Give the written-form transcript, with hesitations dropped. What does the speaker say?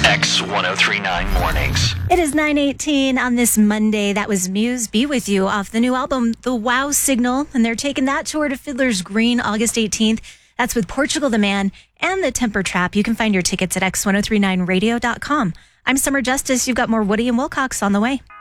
X1039 Mornings. It is 9:18 on this Monday. That was Muse Be With You off the new album, The Wow Signal. And they're taking that tour to Fiddler's Green August 18th. That's with Portugal the Man and the Temper Trap. You can find your tickets at x1039radio.com. I'm Summer Justice. You've got more Woody and Wilcox on the way.